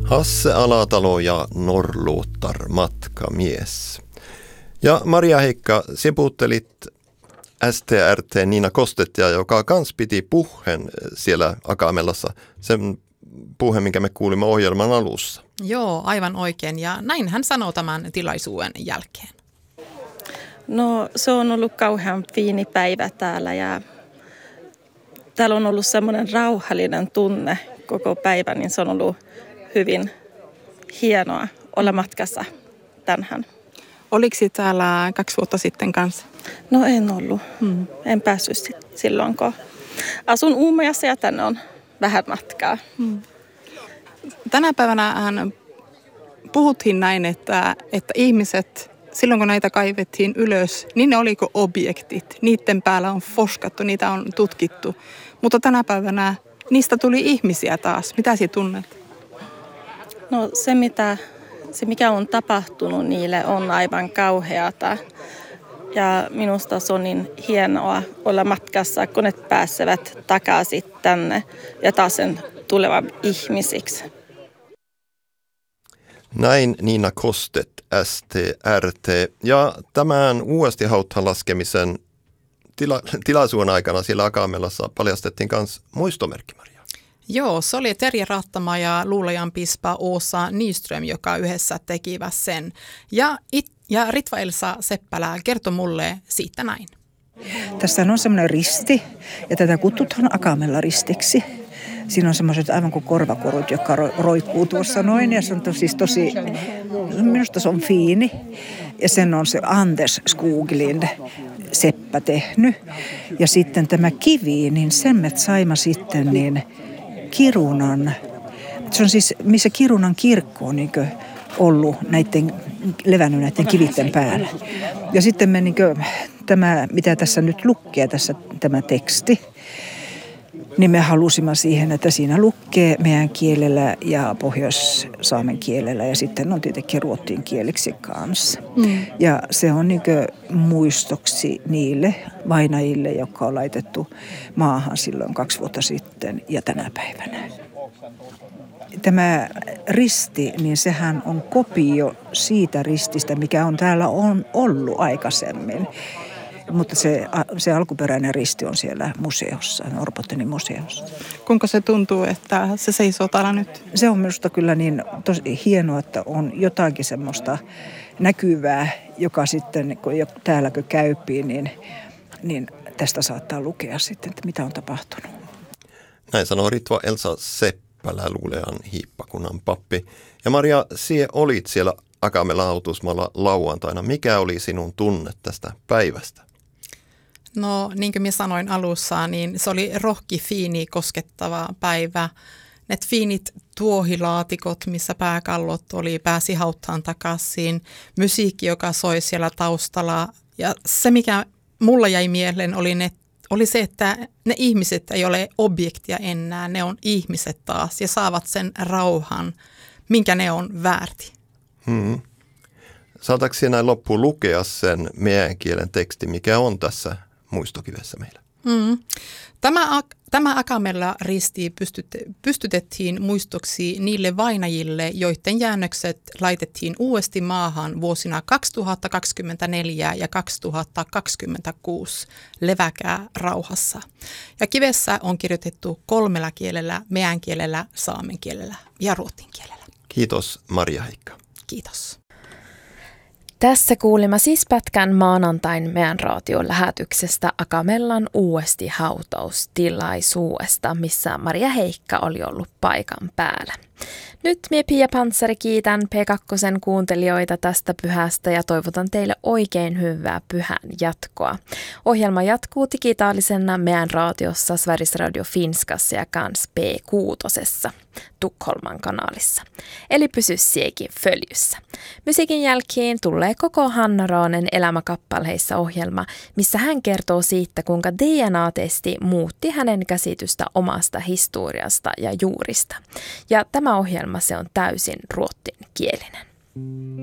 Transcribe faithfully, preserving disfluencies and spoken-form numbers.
Hasse Alatalo ja Norrlåtar matkamies. Ja Maria-Heikka, sinä puhuttelit S T R T Niina Kostettia, joka kans piti puheen siellä Akamelassa, sen puheen, minkä me kuulimme ohjelman alussa. Joo, aivan oikein. Ja näin hän sanoo tämän tilaisuuden jälkeen. No, se on ollut kauhean fiini päivä täällä ja täällä on ollut semmoinen rauhallinen tunne koko päivän, niin se on ollut hyvin hienoa olla matkassa tänään. Oliko täällä kaksi vuotta sitten kanssa? No en ollut. Hmm. En päässyt silloin, kun asun Uumajassa ja tänne on vähän matkaa. Hmm. Tänä päivänä hän puhuttiin näin, että, että ihmiset, silloin kun näitä kaivettiin ylös, niin ne oliko objektit. Niiden päällä on forskattu, niitä on tutkittu. Mutta tänä päivänä niistä tuli ihmisiä taas. Mitä sinä tunnet? No se, mitä, se mikä on tapahtunut niille on aivan kauheata. Ja minusta se on niin hienoa olla matkassa, kun ne pääsevät takaisin tänne ja taas sen tulevan ihmisiksi. Näin Niina Kostet, S T R T. Ja tämän uudesti hautaan laskemisen tila, tilaisuuden aikana siellä Akamelassa paljastettiin myös muistomerkki, Maria. Joo, se oli Terje Rattama ja luulajan piispa Åsa Nyström, joka yhdessä tekivät sen. Ja, it, ja Ritva-Elsa Seppälä kertoi mulle siitä näin. Tässä on semmoinen risti ja tätä kutsutaan Akamella ristiksi. Siinä on semmoiset aivan kuin korvakorut, jotka roikkuu tuossa noin ja se on siis tosi, minusta se on fiini. Ja sen on se Anders Skoglind Seppä tehnyt. Ja sitten tämä kivi, niin semmet saima sitten niin Kirunan, se on siis missä Kirunan kirkko on niin kuin ollut näiden, levännyt näiden kivitten päällä. Ja sitten me niin kuin, tämä, mitä tässä nyt lukee, tässä tämä teksti, niin me halusimme siihen, että siinä lukee meidän kielellä ja pohjois-saamen kielellä ja sitten on tietenkin ruotsin kieliksi kanssa. Mm. Ja se on niin kuin muistoksi niille vainajille, jotka on laitettu maahan silloin kaksi vuotta sitten ja tänä päivänä. Tämä risti, niin sehän on kopio siitä rististä, mikä on täällä on ollut aikaisemmin. Mutta se, se alkuperäinen risti on siellä museossa, Norrbottenin museossa. Kuinka se tuntuu, että se seisoo täällä nyt? Se on minusta kyllä niin tosi hienoa, että on jotakin semmoista näkyvää, joka sitten, kun täällä kun käypii, niin, niin tästä saattaa lukea sitten, että mitä on tapahtunut. Näin sanoo Ritva-Elsa Seppälä, luulean hiippakunnan pappi. Ja Maria, sinä olit siellä Akamella hautuusmaalla lauantaina. Mikä oli sinun tunne tästä päivästä? No niin kuin minä sanoin alussa, niin se oli rohki, fiini, koskettava päivä. Ne fiinit tuohilaatikot, missä pääkallot oli, pääsi hautaan takaisin. Musiikki, joka soi siellä taustalla. Ja se, mikä mulla jäi mieleen, oli, ne, oli se, että ne ihmiset ei ole objektia enää. Ne on ihmiset taas ja saavat sen rauhan, minkä ne on väärti. Hmm. Saataanko sinä näin loppuun lukea sen meidän kielen teksti, mikä on tässä muistokivessä meillä? Hmm. Tämä, tämä Akamella risti pystyt, pystytettiin muistoksi niille vainajille, joiden jäännökset laitettiin uudesti maahan vuosina kaksituhattakaksikymmentäneljä ja kaksituhattakaksikymmentäkuusi. Leväkää rauhassa. Ja kivessä on kirjoitettu kolmella kielellä, meidän kielellä, saamen kielellä ja ruotsin kielellä. Kiitos Maria-Heikka. Kiitos. Tässä kuulimme siis pätkän maanantain meidän raation lähetyksestä Akamellan uudesti hautaustilaisuudesta, missä Maria-Heikka oli ollut paikan päällä. Nyt minä Pia Pantsari kiitän P kaksi kuuntelijoita tästä pyhästä ja toivotan teille oikein hyvää pyhän jatkoa. Ohjelma jatkuu digitaalisena meidän raatiossa Sveriges Radio Finskassa ja kans P kuusi Tukholman kanaalissa. Eli pysy siekin följyssä. Musiikin jälkeen tulee koko Hanna Raanen elämäkappaleissa ohjelma, missä hän kertoo siitä, kuinka D N A-testi muutti hänen käsitystä omasta historiasta ja juurista. Ja tämä ohjelma se on täysin ruotsinkielinen.